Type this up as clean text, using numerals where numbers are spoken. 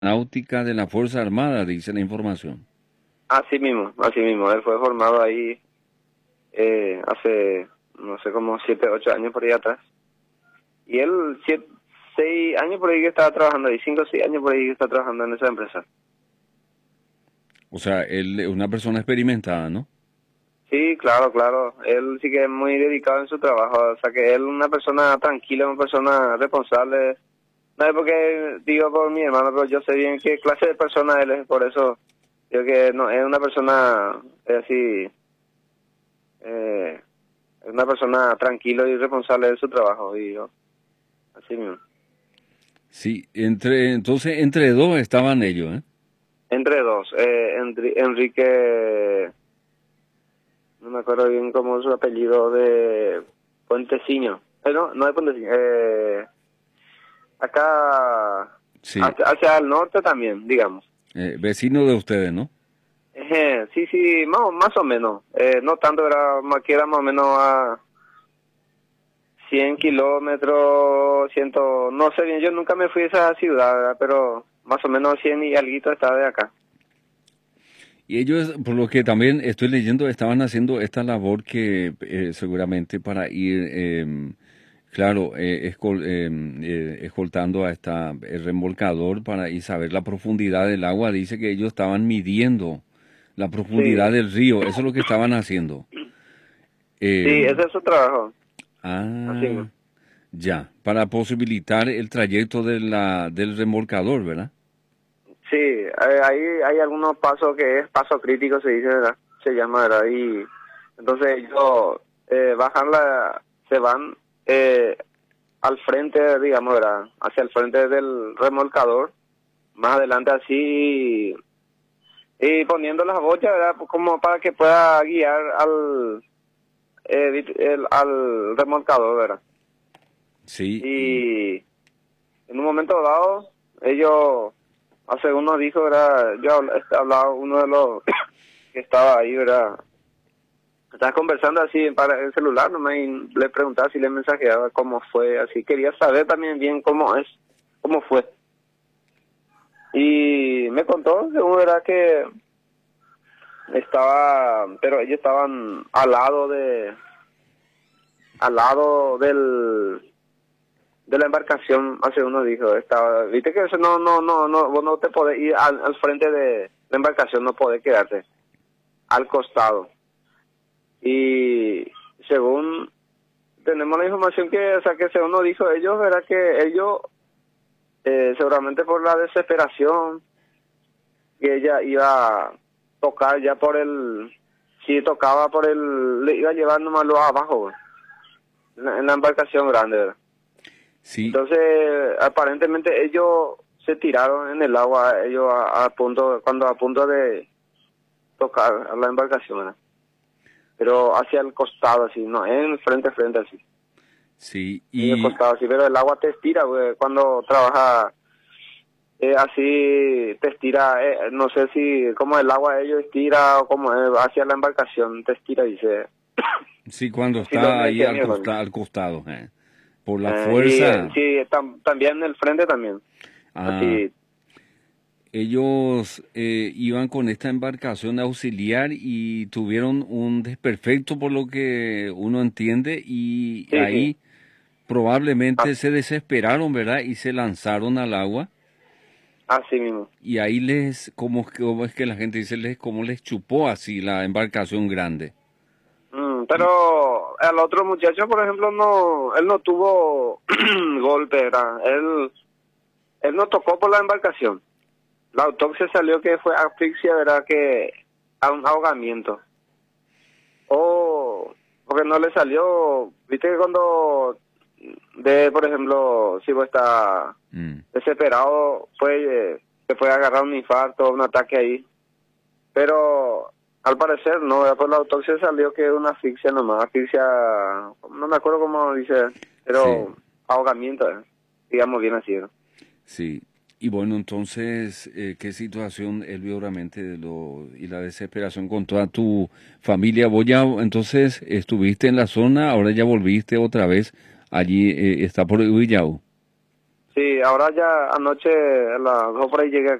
náutica de la Fuerza Armada, dice la información. Así mismo, él fue formado ahí hace, no sé, como 7, 8 años por ahí atrás. Y él, 6 años por ahí que estaba trabajando ahí, 5 o 6 años por ahí que está trabajando en esa empresa. O sea, él es una persona experimentada, ¿no? Sí, claro, claro. Él sí que es muy dedicado en su trabajo. O sea, que él es una persona tranquila, una persona responsable. No es porque digo por mi hermano, pero yo sé bien qué clase de persona él es. Por eso digo que no es una persona así, es una persona tranquilo y responsable de su trabajo. Y yo, así mismo. Sí, entonces entre dos estaban ellos, ¿eh? Entre dos, Enrique, no me acuerdo bien cómo es su apellido, de Puenteciño. No, no de Puenteciño. Acá, Sí, hacia el norte también, digamos. vecino de ustedes, ¿no? Sí, sí, más o menos. No tanto, que era más o menos a 100 kilómetros, 100, no sé bien, yo nunca me fui a esa ciudad, ¿verdad? Pero más o menos 100 y alguito está de acá. Y ellos, por lo que también estoy leyendo, estaban haciendo esta labor que seguramente para ir, claro, escoltando a el remolcador para ir saber la profundidad del agua. Dice que ellos estaban midiendo la profundidad Sí, del río. Eso es lo que estaban haciendo. sí, Eh, ese es su trabajo, así ah, mismo. ya, para posibilitar el trayecto del remolcador, ¿verdad? Sí, hay algunos pasos que es paso crítico, se dice, ¿verdad? Se llama, ¿verdad? Y entonces ellos se van eh, al frente, digamos, ¿verdad? Hacia el frente del remolcador, más adelante así, y poniendo las bochas, ¿verdad? Pues como para que pueda guiar al remolcador, ¿verdad? Sí, y Y en un momento dado, ellos, hace uno dijo, ¿verdad? Hablaba uno de los que estaba ahí, ¿verdad? Estaba conversando así para el celular nomás y le preguntaba si le mensajeaba cómo fue, así quería saber también bien cómo fue. Y me contó, según era que pero ellos estaban al lado de la embarcación, hace uno dijo, viste que eso no, vos no te podés ir al frente de la embarcación, no podés quedarte al costado. Y según tenemos la información o sea, que según nos dijo ellos, verá que ellos, seguramente por la desesperación, que ella iba a tocar ya si tocaba le iba a llevar nomás lo abajo, güey, en la embarcación grande, ¿verdad? sí, Entonces, aparentemente ellos se tiraron en el agua, ellos a punto de tocar a la embarcación, ¿verdad? Pero hacia el costado, así, no, en frente, así. sí, Medio y costado, sí, pero el agua te estira, güey, cuando trabaja así, te estira, no sé si como el agua ellos estira o como hacia la embarcación te estira, dice, sí, cuando así lo está me ahí decía mi hermano. al costado, por la Y fuerza. sí, también en el frente también, Ah, así, ellos iban con esta embarcación auxiliar y tuvieron un desperfecto por lo que uno entiende y sí, sí, ahí probablemente as- se desesperaron, ¿verdad? Y se lanzaron al agua así mismo. y ahí como es que la gente dice, como les chupó así la embarcación grande. Y, Pero el otro muchacho, por ejemplo, no, él no tuvo golpe, ¿verdad? Él no tocó por la embarcación. La autopsia salió que fue asfixia, ¿verdad? Que a un ahogamiento. O porque no le salió, viste que cuando por ejemplo, si vos estás mm, desesperado, te puede agarrar un infarto, un ataque ahí. Pero al parecer no, ya por la autopsia salió que es una asfixia nomás, asfixia, no me acuerdo cómo dice, sí. pero ahogamiento, digamos bien así, ¿no? Sí, y bueno, entonces, ¿qué situación él vio realmente y la desesperación con toda tu familia? Vos ya, entonces, estuviste en la zona, ahora ya volviste otra vez allí, está por Ubillao. Sí, ahora ya anoche a las 2 por ahí llegué